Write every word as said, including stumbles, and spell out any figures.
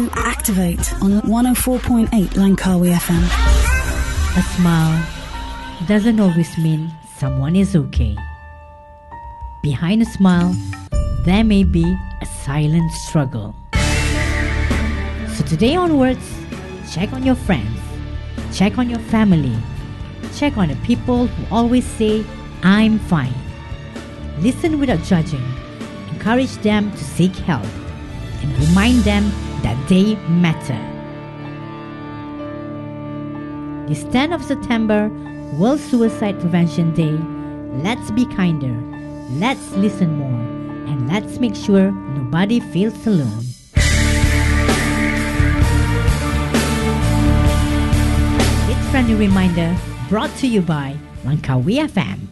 Activate on one oh four point eight Langkawi F M. A smile doesn't always mean someone is okay. Behind a smile, there may be a silent struggle. So today onwards, check on your friends, check on your family, check on the people who always say, I'm fine. Listen without judging, encourage them to seek help, and remind them that they matter. This tenth of September, World Suicide Prevention Day, let's be kinder, let's listen more, and let's make sure nobody feels alone. This friendly reminder brought to you by Langkawi F M.